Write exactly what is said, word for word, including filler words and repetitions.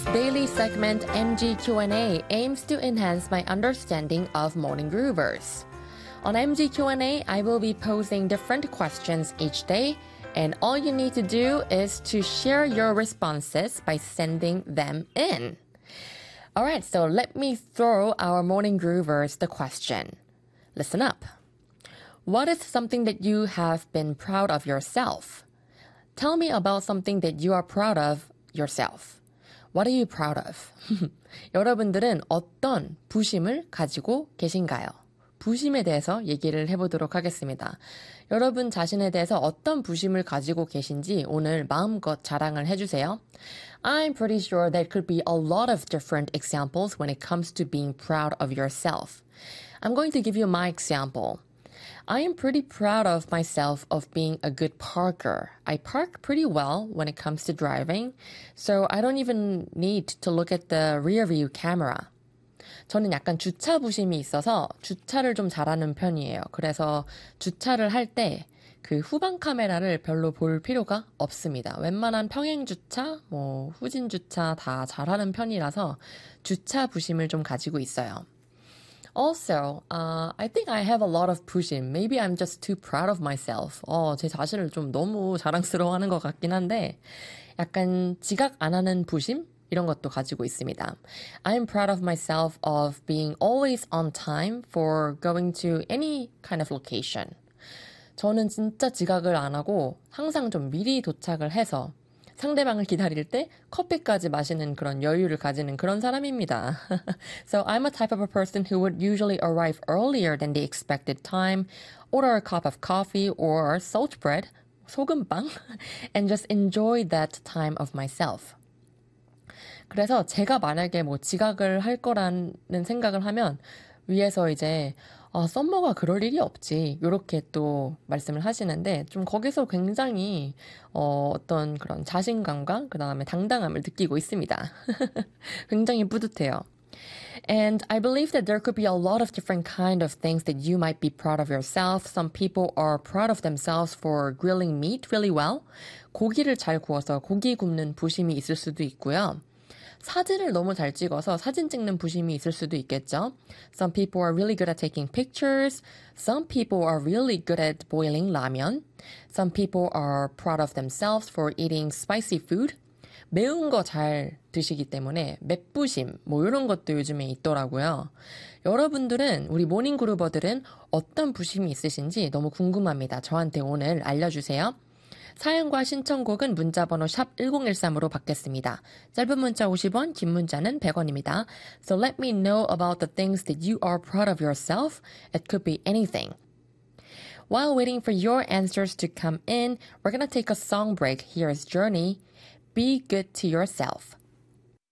daily segment M G Q and A aims to enhance my understanding of Morning Groovers. On M G Q and A, I will be posing different questions each day, and all you need to do is to share your responses by sending them in. Alright, so let me throw our Morning Groovers the question. Listen up. What is something that you have been proud of yourself? Tell me about something that you are proud of yourself. What are you proud of? 여러분들은 어떤 부심을 가지고 계신가요? 부심에 대해서 얘기를 해보도록 하겠습니다. 여러분 자신에 대해서 어떤 부심을 가지고 계신지 오늘 마음껏 자랑을 해주세요. I'm pretty sure there could be a lot of different examples when it comes to being proud of yourself. I'm going to give you my example. I am pretty proud of myself of being a good parker. I park pretty well when it comes to driving, so I don't even need to look at the rear view camera. 저는 약간 주차 부심이 있어서 주차를 좀 잘하는 편이에요. 그래서 주차를 할 때 그 후방 카메라를 별로 볼 필요가 없습니다. 웬만한 평행 주차, 뭐 후진 주차 다 잘하는 편이라서 주차 부심을 좀 가지고 있어요. Also, uh, I think I have a lot of 부심. Maybe I'm just too proud of myself. 어, 제 자신을 좀 너무 자랑스러워하는 것 같긴 한데 약간 지각 안 하는 부심? 이런 것도 가지고 있습니다. I'm proud of myself of being always on time for going to any kind of location. 저는 진짜 지각을 안 하고 항상 좀 미리 도착을 해서 상대방을 기다릴 때 커피까지 마시는 그런 여유를 가지는 그런 사람입니다. So I'm a type of a person who would usually arrive earlier than the expected time, order a cup of coffee or salt bread, 소금빵, and just enjoy that time of myself. 그래서 제가 만약에 뭐 지각을 할 거라는 생각을 하면 위에서 이제 아, 썸머가 그럴 일이 없지 이렇게 또 말씀을 하시는데 좀 거기서 굉장히 어, 어떤 그런 자신감과 그 다음에 당당함을 느끼고 있습니다. 굉장히 뿌듯해요. And I believe that there could be a lot of different kind of things that you might be proud of yourself. Some people are proud of themselves for grilling meat really well. 고기를 잘 구워서 고기 굽는 부심이 있을 수도 있고요. 사진을 너무 잘 찍어서 사진 찍는 부심이 있을 수도 있겠죠. Some people are really good at taking pictures. Some people are really good at boiling 라면. Some people are proud of themselves for eating spicy food. 매운 거 잘 드시기 때문에 맵부심 뭐 이런 것도 요즘에 있더라고요. 여러분들은 우리 모닝그루버들은 어떤 부심이 있으신지 너무 궁금합니다. 저한테 오늘 알려주세요. 사연과 신청곡은 문자번호 샵 일공일삼으로 받겠습니다. 짧은 문자 오십 원, 긴 문자는 백 원입니다. So let me know about the things that you are proud of yourself. It could be anything. While waiting for your answers to come in, we're going to take a song break. Here is Journey. Be good to yourself.